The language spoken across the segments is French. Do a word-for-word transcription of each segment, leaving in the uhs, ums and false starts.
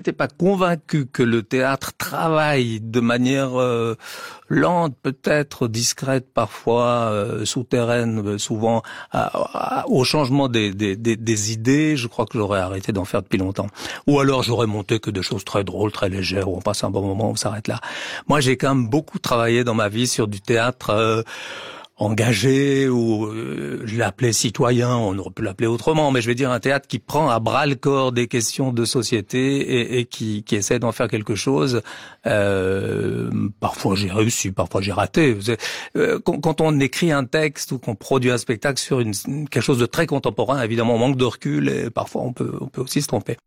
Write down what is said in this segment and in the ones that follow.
n'étais pas convaincu que le théâtre travaille de manière euh, lente, peut-être discrète, parfois euh, souterraine, souvent à, à, au changement des, des, des, des idées, je crois que j'aurais arrêté d'en faire depuis longtemps. Ou alors j'aurais monté que des choses très drôles, très légères, où on passe un bon moment, on s'arrête là. Moi, j'ai quand même beaucoup travaillé dans ma vie sur du théâtre euh, engagé, ou euh, je l'appelais citoyen, on aurait pu l'appeler autrement, mais je vais dire un théâtre qui prend à bras le corps des questions de société et, et qui, qui essaie d'en faire quelque chose. Euh, parfois j'ai réussi, parfois j'ai raté. Euh, quand, quand on écrit un texte ou qu'on produit un spectacle sur une, quelque chose de très contemporain, évidemment on manque de recul et parfois on peut, on peut aussi se tromper.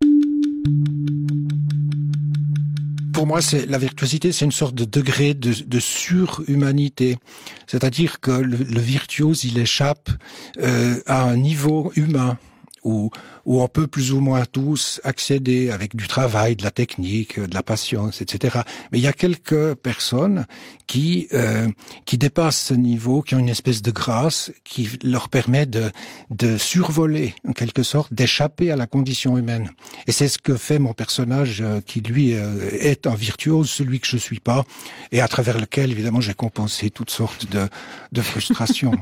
Pour moi, c'est la virtuosité, c'est une sorte de degré de, de surhumanité. C'est-à-dire que le, le virtuose, il échappe euh, à un niveau humain où, où on peut plus ou moins tous accéder avec du travail, de la technique, de la patience, et cetera. Mais il y a quelques personnes qui euh, qui dépassent ce niveau, qui ont une espèce de grâce qui leur permet de de survoler, en quelque sorte, d'échapper à la condition humaine. Et c'est ce que fait mon personnage, euh, qui lui euh, est un virtuose, celui que je suis pas, et à travers lequel, évidemment, j'ai compensé toutes sortes de de frustrations.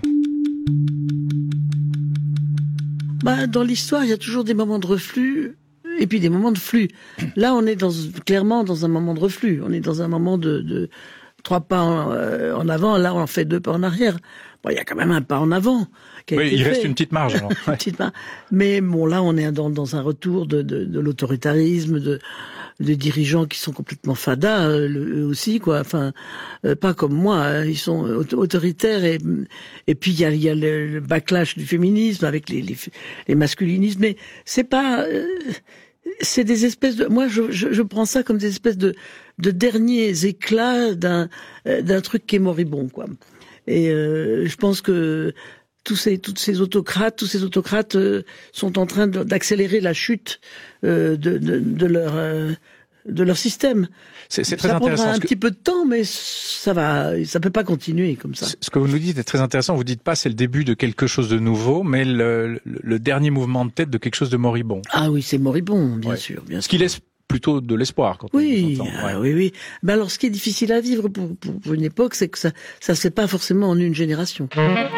Bah, dans l'histoire, il y a toujours des moments de reflux et puis des moments de flux. Là, on est dans, clairement dans un moment de reflux. On est dans un moment de, de trois pas en, euh, en avant. Là, on en fait deux pas en arrière. Bon, il y a quand même un pas en avant. Qui a oui, été il fait. reste une petite marge. Alors. une petite marge. Mais bon, là, on est dans, dans un retour de, de, de l'autoritarisme, de, de dirigeants qui sont complètement fadas, eux aussi, quoi. Enfin, euh, pas comme moi. Hein. Ils sont autoritaires et et puis il y a, il y a le, le backlash du féminisme avec les les, les masculinismes. Mais c'est pas, euh, c'est des espèces de. Moi, je, je je prends ça comme des espèces de de derniers éclats d'un d'un truc qui est moribond, quoi. Et euh, je pense que tous ces, toutes ces autocrates, tous ces autocrates euh, sont en train de, d'accélérer la chute euh, de, de, de leur euh, de leur système. C'est, c'est très ça intéressant. prendra un que... petit peu de temps, mais ça va, ça peut pas continuer comme ça. Ce que vous nous dites est très intéressant. Vous dites pas c'est le début de quelque chose de nouveau, mais le, le, le dernier mouvement de tête de quelque chose de moribond. Ah oui, c'est moribond, bien ouais. sûr, bien Ce sûr. qui laisse plutôt de l'espoir quand oui, on entend. Ah, ouais. oui, oui. Ben alors, ce qui est difficile à vivre pour, pour, pour une époque, c'est que ça, ça se fait pas forcément en une génération.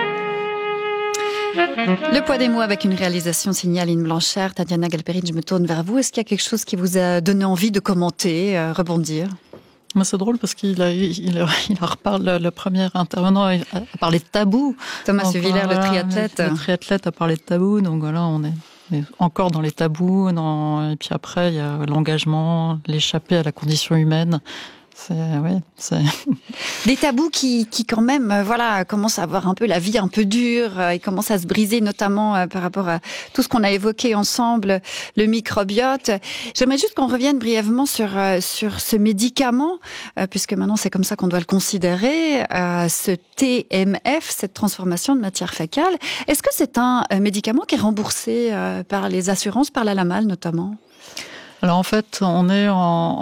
Le poids des mots avec une réalisation signée Aline Blanchard. Tatiana Galperine, je me tourne vers vous. Est-ce qu'il y a quelque chose qui vous a donné envie de commenter, euh, rebondir? Mais c'est drôle parce qu'il a, il, il, il a reparlé, le premier intervenant a parlé de tabou. Thomas donc, Villers, voilà, le triathlète. Le triathlète a parlé de tabou, donc voilà, on est, on est encore dans les tabous. Dans, et puis après, il y a l'engagement, l'échapper à la condition humaine. C'est, ouais, c'est... Des tabous qui, qui quand même, euh, voilà, commencent à avoir un peu la vie un peu dure, euh, ils commencent à se briser, notamment euh, par rapport à tout ce qu'on a évoqué ensemble, le microbiote. J'aimerais juste qu'on revienne brièvement sur euh, sur ce médicament, euh, puisque maintenant c'est comme ça qu'on doit le considérer, euh, ce T M F, cette transformation de matière fécale. Est-ce que c'est un euh, médicament qui est remboursé euh, par les assurances, par la LAMAL notamment? Alors en fait, on est en...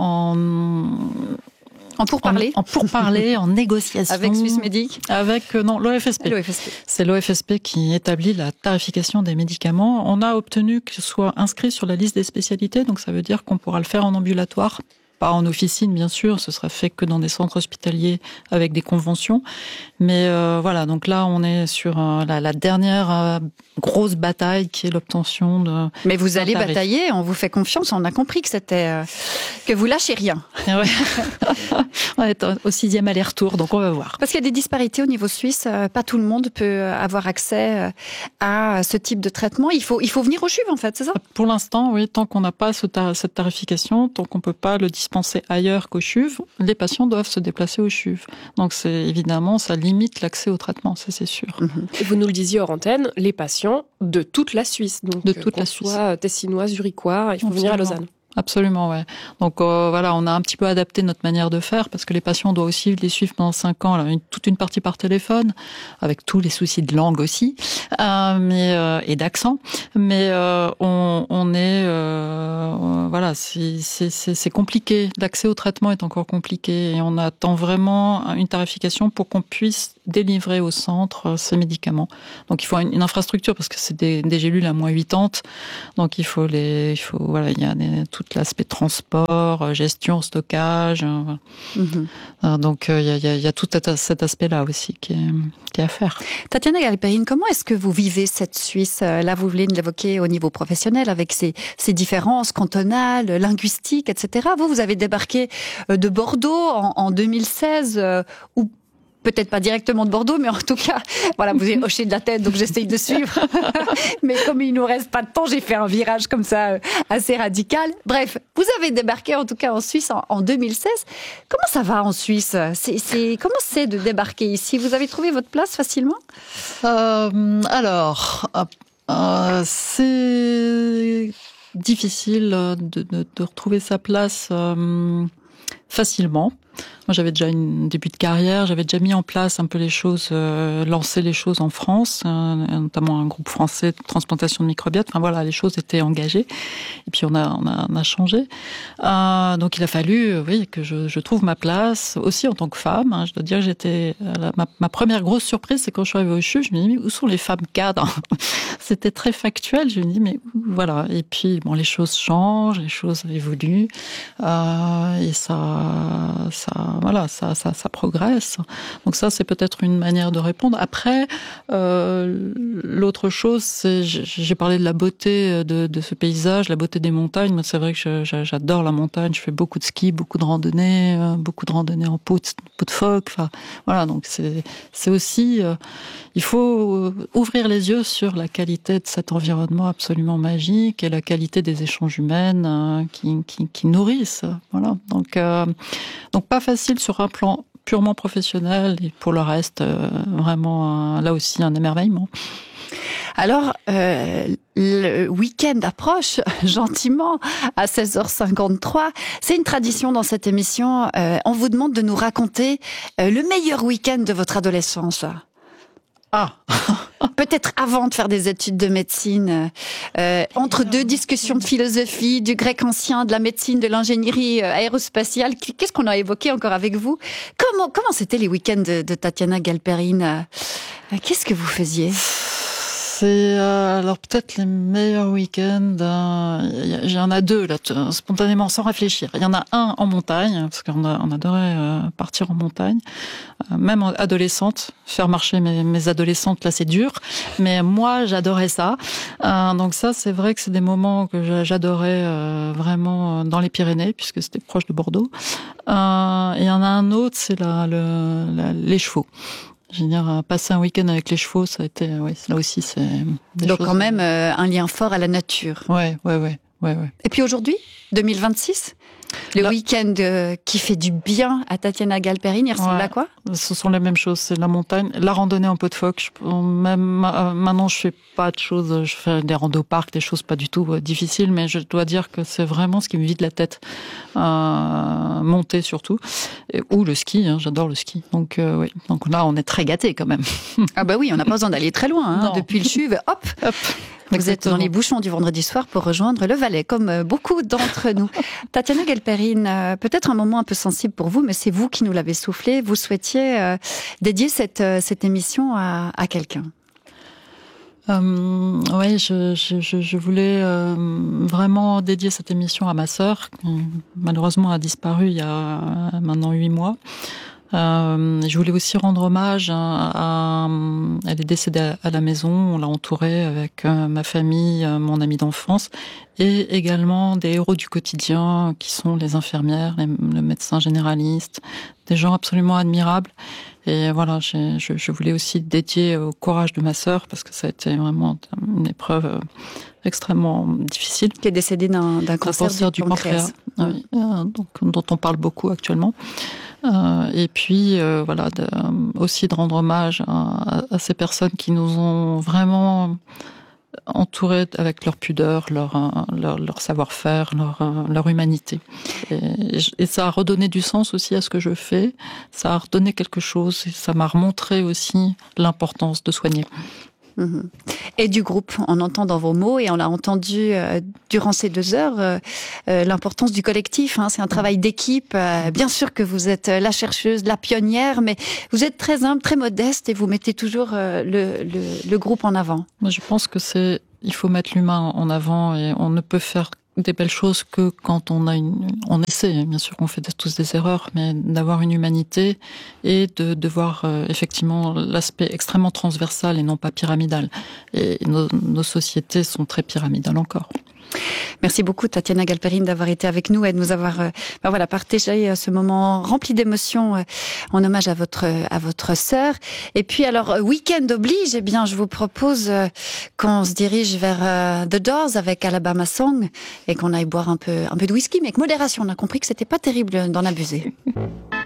en... En pourparlers, en, en pourparlers, en négociation avec Swissmedic, avec euh, non l'O F S P. L'O F S P. C'est l'O F S P qui établit la tarification des médicaments. On a obtenu que ce soit inscrit sur la liste des spécialités, donc ça veut dire qu'on pourra le faire en ambulatoire. Pas en officine, bien sûr, ce sera fait que dans des centres hospitaliers avec des conventions. Mais euh, voilà, donc là, on est sur euh, la, la dernière euh, grosse bataille qui est l'obtention de... Mais vous allez tarif. batailler, on vous fait confiance, on a compris que c'était... Euh, que vous lâchez rien. Ouais. On est au sixième aller-retour, donc on va voir. Parce qu'il y a des disparités au niveau suisse, euh, pas tout le monde peut avoir accès euh, à ce type de traitement. Il faut, il faut venir au CHUV, en fait, c'est ça? Pour l'instant, oui, tant qu'on n'a pas ce tar- cette tarification, tant qu'on peut pas le dispenser ailleurs qu'au CHUV, les patients doivent se déplacer au CHUV. Donc c'est évidemment, ça limite l'accès au traitement, ça c'est sûr. Et vous nous le disiez hors antenne, les patients de toute la Suisse, donc de toute qu'on la Suisse, soit tessinois, zurichois, il faut Absolument. venir à Lausanne. Absolument, ouais. Donc euh, voilà, on a un petit peu adapté notre manière de faire parce que les patients, on doit aussi les suivre pendant cinq ans, alors une, toute une partie par téléphone, avec tous les soucis de langue aussi, euh, mais euh, et d'accent. Mais euh, on, on est, euh, voilà, c'est, c'est, c'est, c'est compliqué. L'accès au traitement est encore compliqué et on attend vraiment une tarification pour qu'on puisse délivrer au centre ces médicaments. Donc il faut une, une infrastructure parce que c'est des, des gélules à moins huit ans, donc il faut les, il faut voilà, il y a des, toutes l'aspect transport, gestion, stockage. Mm-hmm. Donc il y a, y, a, y a tout cet aspect-là aussi qui est, qui est à faire. Tatiana Galperin, comment est-ce que vous vivez cette Suisse? Là, vous venez de l'évoquer au niveau professionnel, avec ces, ces différences cantonales, linguistiques, et cetera. Vous, vous avez débarqué de Bordeaux en, en deux mille seize, euh, ou peut-être pas directement de Bordeaux, mais en tout cas, voilà, vous avez hoché de la tête, donc j'essaye de suivre. Mais comme il nous reste pas de temps, j'ai fait un virage comme ça, euh, assez radical. Bref, vous avez débarqué en tout cas en Suisse en, en deux mille seize. Comment ça va en Suisse? C'est, c'est, comment c'est de débarquer ici? Vous avez trouvé votre place facilement? euh, Alors, euh, c'est difficile de, de, de retrouver sa place euh, facilement. Moi, j'avais déjà une début de carrière, j'avais déjà mis en place un peu les choses, euh, lancé les choses en France, euh, notamment un groupe français de transplantation de microbiote. Enfin voilà, les choses étaient engagées. Et puis on a, on a, on a changé. Euh, donc il a fallu, euh, oui, que je, je trouve ma place aussi en tant que femme. Hein. Je dois dire que j'étais la, ma, ma première grosse surprise, c'est quand je suis arrivée au C H U, je me dis mais où sont les femmes cadres? C'était très factuel. Je me dis mais voilà. Et puis bon, les choses changent, les choses évoluent, euh, et ça, ça voilà, ça, ça, ça progresse. Donc ça, c'est peut-être une manière de répondre. Après, euh, l'autre chose, c'est, j'ai parlé de la beauté de, de ce paysage, la beauté des montagnes. Moi, c'est vrai que je, j'adore la montagne. Je fais beaucoup de ski, beaucoup de randonnées, euh, beaucoup de randonnées en peau de, peau de phoque. Enfin, voilà. Donc c'est, c'est aussi, euh, il faut ouvrir les yeux sur la qualité de cet environnement absolument magique et la qualité des échanges humains euh, qui, qui, qui nourrissent. Voilà. Donc, euh, donc pas facile sur un plan purement professionnel, et pour le reste, euh, vraiment, euh, là aussi, un émerveillement. Alors, euh, le week-end approche gentiment à seize heures cinquante-trois. C'est une tradition dans cette émission. Euh, on vous demande de nous raconter euh, le meilleur week-end de votre adolescence. Ah Peut-être avant de faire des études de médecine, euh, entre deux discussions de philosophie, du grec ancien, de la médecine, de l'ingénierie euh, aérospatiale. Qu'est-ce qu'on a évoqué encore avec vous? Comment comment c'était les week-ends de, de Tatiana Galperin? euh, Qu'est-ce que vous faisiez? C'est euh, alors peut-être les meilleurs week-ends. Euh, il y en a deux là, spontanément, sans réfléchir. Il y en a un en montagne parce qu'on a, on adorait euh, partir en montagne, euh, même adolescente, faire marcher mes, mes adolescentes là, c'est dur. Mais moi, j'adorais ça. Euh, donc ça, c'est vrai que c'est des moments que j'adorais euh, vraiment dans les Pyrénées puisque c'était proche de Bordeaux. Euh, et il y en a un autre, c'est la, le, la, les chevaux. Je veux dire, passer un week-end avec les chevaux, ça a été, oui, là aussi, c'est des Donc choses... quand même euh, un lien fort à la nature. Ouais, ouais, ouais, ouais, ouais. Et puis aujourd'hui, deux mille vingt-six, le là... week-end euh, qui fait du bien à Tatiana Galperin, il ressemble ouais. à quoi? Ce sont les mêmes choses, c'est la montagne, la randonnée en peau de phoque. Je, même euh, maintenant, je fais pas de choses, je fais des randos au parc, des choses pas du tout euh, difficiles, mais je dois dire que c'est vraiment ce qui me vide la tête, euh, monter surtout, et, ou le ski. Hein, j'adore le ski. Donc euh, oui, donc là, on est très gâtés quand même. Ah bah oui, on n'a pas besoin d'aller très loin. Hein, depuis le C H U, hop. Hop. Vous Exactement. Êtes dans les bouchons du vendredi soir pour rejoindre le Valais, comme beaucoup d'entre nous. Tatiana Galperin, peut-être un moment un peu sensible pour vous, mais c'est vous qui nous l'avez soufflé. Vous souhaitiez euh, dédier cette, cette émission à, à quelqu'un. Euh, oui, je, je, je voulais euh, vraiment dédier cette émission à ma sœur, qui malheureusement a disparu il y a maintenant huit mois. Euh, je voulais aussi rendre hommage à, à elle est décédée à la maison, on l'a entourée avec euh, ma famille, euh, mon ami d'enfance, et également des héros du quotidien qui sont les infirmières, les, le médecin généraliste, des gens absolument admirables. Et voilà, j'ai, je, je voulais aussi dédier au courage de ma sœur parce que ça a été vraiment une épreuve extrêmement difficile. Qui est décédée d'un, d'un cancer, cancer du, du pancréas, pancréas. Oui, euh, donc, dont on parle beaucoup actuellement. Euh, et puis euh, voilà, de, aussi de rendre hommage à, à ces personnes qui nous ont vraiment entourés avec leur pudeur, leur, leur, leur savoir-faire, leur, leur humanité. Et, et ça a redonné du sens aussi à ce que je fais. Ça a redonné quelque chose et ça m'a remontré aussi l'importance de soigner. Et du groupe, on entend dans vos mots et on l'a entendu euh, durant ces deux heures euh, euh, l'importance du collectif. Hein, c'est un travail d'équipe. Euh, bien sûr que vous êtes la chercheuse, la pionnière, mais vous êtes très humble, très modeste et vous mettez toujours euh, le, le, le groupe en avant. Moi, je pense que c'est, il faut mettre l'humain en avant et on ne peut faire des belles choses que quand on a une, on essaie, bien sûr qu'on fait tous des erreurs, mais d'avoir une humanité et de, de voir euh, effectivement l'aspect extrêmement transversal et non pas pyramidal. Et nos, nos sociétés sont très pyramidales encore. Merci beaucoup Tatiana Galperine d'avoir été avec nous et de nous avoir euh, ben voilà, partagé euh, ce moment rempli d'émotions euh, en hommage à votre à votre sœur. Et puis alors euh, week-end oblige, eh bien je vous propose euh, qu'on se dirige vers euh, The Doors avec Alabama Song et qu'on aille boire un peu un peu de whisky, mais avec modération. On a compris que c'était pas terrible d'en abuser.